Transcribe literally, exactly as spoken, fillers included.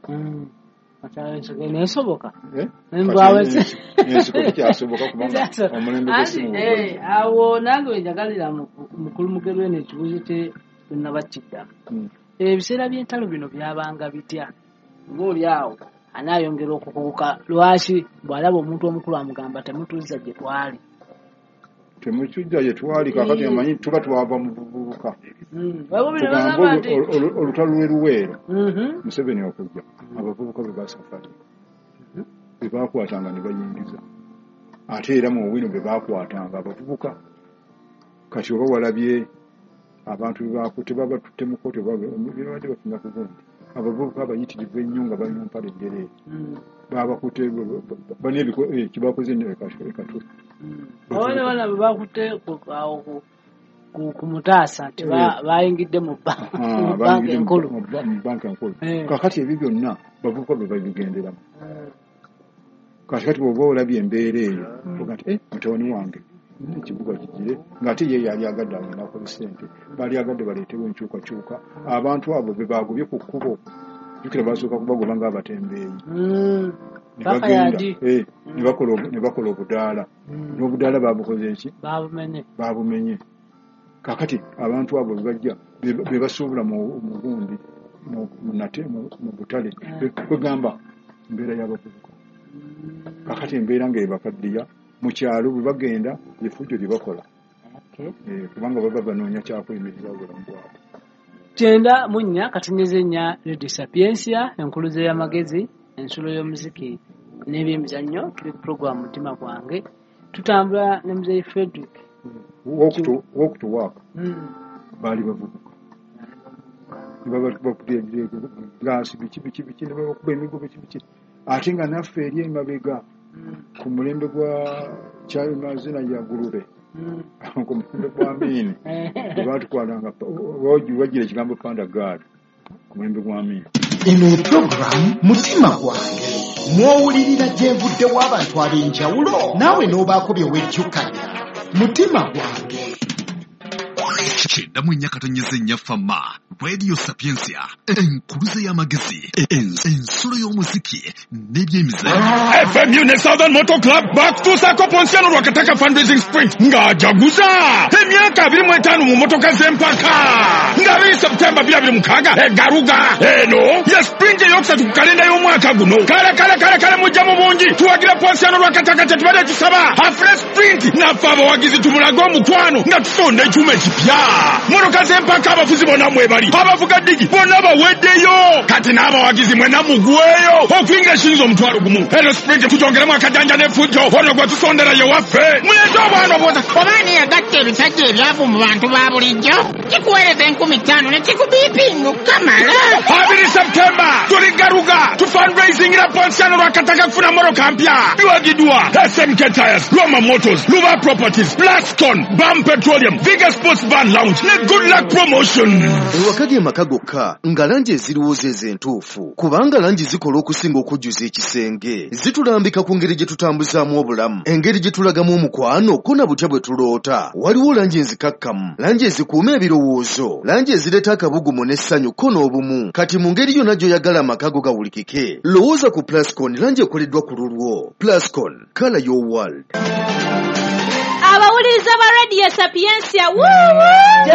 mm atawese nesoboka eh mbwawe nesiko kyasoboka kubanga omulembe gwesimu eh awo nange njagalira mukulumukerwe nekibuzo kye nabachidda ebiseera by'entalo bino byabanga bitya ng'oli awo anayongera okukubuka lwaki bw'alaba omuntu omukulu amugamba temutuuza gye twali temukijja gye twali kakati amanyi tuba twava mu buvubuka olutalo lweruweero Museveni okujja abavubuka bwe basafari bwe baakwatanga ne bayingiza ate era mu bwino bwe baakwatanga abavubuka kati oba walabye abantu tebaba tutte mu kkooti babadde bafunira ku gundi abavubuka abayitirivu ennyo nga balina mpale enjereere babakutte bane kibakoze ekatu abana bana babakutte ku mutaasa bayingidde mu banka enkulu mu banka enkulu kakati ebyo byonna bavubuka bwe babigenderamu kati kati bw'oba olabye embeera eyo oga nti eh mutabani wange ekibuga kigire ng'ate ye yali agadde alinaako ssente baali agadde baleetewo enkyukakyuka abantu abo be baagobye ku kkubo jukira basooka kubagoba ng'abatembeeyi ne bagenda ne bakola obudaala n'obudaala baabukoze eki baabumenye kakati abantu abo bebajja be basuubula mu gundi mu butale kwegamba embeera y'abavubuka kakati embeera ng'ebakaddiya mu kyalo bwe bagenda efujjo lye bakola kubanga baba banoonya kyakuyimiriza obulamu bwabwe. Kyenda munnya katineze nnya Radio Sapiensia enkuluze y'amagezi ensulo y'omuziki n'ebyemizannyo tuli ku program Mutima Gwange tutambula ne Mzee Frederick walk to work baali bavubuka baba bakutya glass biki biki biki ne bakuba emigo biki biki ate nga naffe eri emabega ku mulembe gwa kyayo mazina ya gurube ku mulembe gwa Amini baatukwalanga wagira ekigambo panda guard ku mulembe gwa Amini. Eno program Mutima Gwange mwowulirira gyevudde w'abantu ab'enjawulo naawe n'obaako bye wejjukanya. Mutima Gwange Kyenda mu nnya katonyeze nnya fama Radio Sapiensia enkuluze y'amagezi ensulo y'omuziki n'ebyemizannyo. F M U ne Southern Motor Club bakutuusaako ponsiano lwakataka fundraising sprint ng'ajaguza emyaka abiri mu etaano mu motoka z'empaka ng'abiri Septemba bbiri abiri mukaaga egaruga eno ya sprint eyokusatu ku kalenda y'omwaka guno kale kale kale kale mujja mu bungi tuwagira ponsiano lwakataka kye tubadde tusaba afre sprint naffe abawagizi tumulage omukwano nga tusonda ekyuma ekipya motoka z'empaka abafuzi bonna mwebali abavuga digi bonna baweddeyo kati n'abawagizi mwena mugweyo okuyingira ekiyinza omutwalo gumu eno sprint tugyongeremu akajanja n'effujjo ono gwe tusondera ye waffe mulete obwana obwoza obaani yagatta ebisajja ebyavu mu bantu ba bulijjo kikuweereza enkumi ttaano ne kikubiipinga okukamala abiri Septemba tuli garuga tu fundraisingira ponsiano lwakataka kufuna motoka mpya biwagiddwa S M K Tires, Roma Motors, Luva Properties, Plascon, Bam Petroleum, Viga Sports Van Lounge ne Good Luck Promotion. Ewakadde amaka gokka nga langi eziriwooza ez'entuufu kubanga langi zikola okusinga okujjuza ekisenge zitulambika ku ngeri gye tutambuzaamu obulamu engeri gye tulagamu omukwano ko na butya bwe tuloota waliwo langi enzikakkamu langi ezikuuma ebirowoozo langi ezireeta akabugumu n'essanyu ko n'obumu kati mu ngeri yonna gy'oyagala amaka go gawulikike lowooza ku Plascon langi ekoleddwa ku lulwo. Plascon, color your world. Abawuliriza ba Radio Sapiensia woo